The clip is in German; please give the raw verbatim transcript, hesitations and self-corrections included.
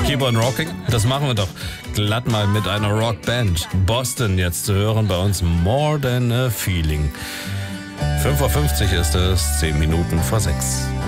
Keep on Rocking, das machen wir doch glatt mal mit einer Rockband. Boston jetzt zu hören bei uns, More Than a Feeling. fünf Uhr fünfzig ist es, zehn Minuten vor sechs.